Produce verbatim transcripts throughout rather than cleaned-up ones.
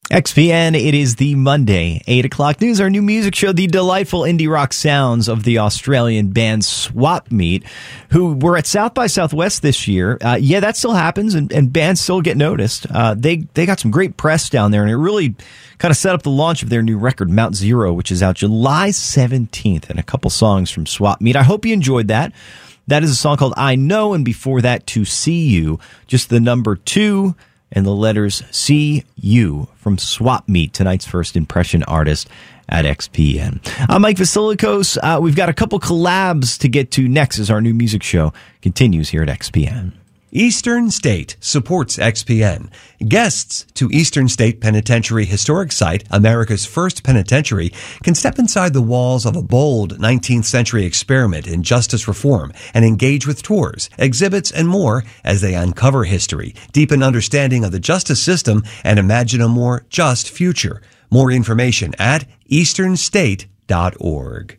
X P N, it is the Monday, eight o'clock news, our new music show, the delightful indie rock sounds of the Australian band Swap Meet, who were at South by Southwest this year. Uh, yeah, that still happens, and, and bands still get noticed. Uh, they, they got some great press down there, and it really kind of set up the launch of their new record, Mount Zero, which is out July seventeenth, and a couple songs from Swap Meet. I hope you enjoyed that. That is a song called I Know, and before that, To See You, just the number two and the letters C U from Swap Meet, tonight's first impression artist at X P N. I'm Mike Vasilikos. Uh, we've got a couple collabs to get to next as our new music show continues here at X P N. Eastern State supports X P N. Guests to Eastern State Penitentiary Historic Site, America's first penitentiary, can step inside the walls of a bold nineteenth century experiment in justice reform and engage with tours, exhibits, and more as they uncover history, deepen understanding of the justice system, and imagine a more just future. More information at eastern state dot org.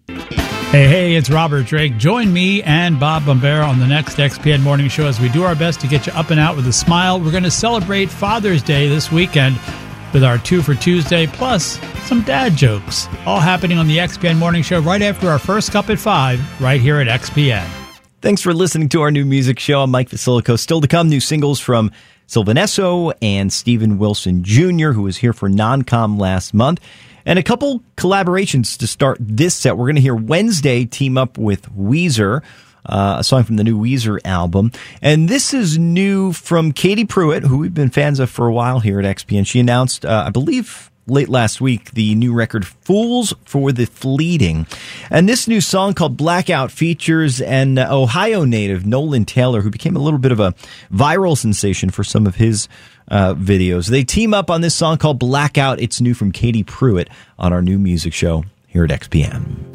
Hey, hey, it's Robert Drake. Join me and Bob Bombera on the next X P N Morning Show as we do our best to get you up and out with a smile. We're going to celebrate Father's Day this weekend with our Two for Tuesday, plus some dad jokes, all happening on the X P N Morning Show right after our first cup at five, right here at X P N. Thanks for listening to our new music show. I'm Mike Vasilikos. Still to come, new singles from Sylvan Esso and Steven Wilson Junior, who was here for Non-Com last month. And a couple collaborations to start this set. We're going to hear Wednesday team up with Weezer, uh, a song from the new Weezer album. And this is new from Katie Pruitt, who we've been fans of for a while here at X P N. She announced, uh, I believe, late last week, the new record Fools for the Fleeting. And this new song called Blackout features an Ohio native, Nolan Taylor, who became a little bit of a viral sensation for some of his uh, videos. They team up on this song called Blackout. It's new from Katie Pruitt on our new music show here at X P N.